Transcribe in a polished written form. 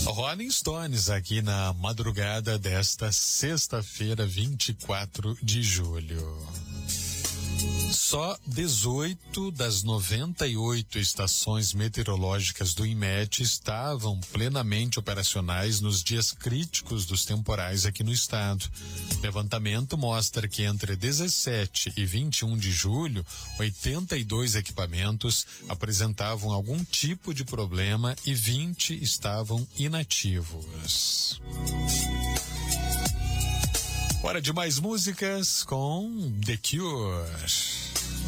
Rolling Stones aqui na madrugada desta sexta-feira, 24 de julho. Só 18 das 98 estações meteorológicas do INMET estavam plenamente operacionais nos dias críticos dos temporais aqui no estado. O levantamento mostra que entre 17 e 21 de julho, 82 equipamentos apresentavam algum tipo de problema e 20 estavam inativos. Hora de mais músicas com The Cure.